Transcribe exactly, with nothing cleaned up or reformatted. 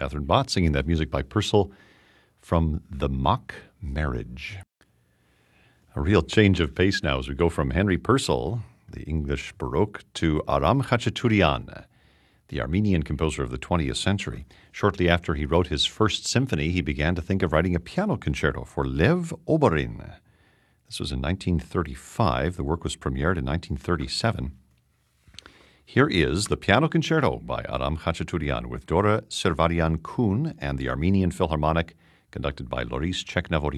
Catherine Bott singing that music by Purcell from The Mock Marriage. A real change of pace now as we go from Henry Purcell, the English Baroque, to Aram Khachaturian, the Armenian composer of the twentieth century. Shortly after he wrote his first symphony, he began to think of writing a piano concerto for Lev Oborin. This was in nineteen thirty-five. The work was premiered in nineteen thirty-seven. Here is the Piano Concerto by Aram Khachaturian with Dora Servarian Kun and the Armenian Philharmonic, conducted by Loris Cheknavorian.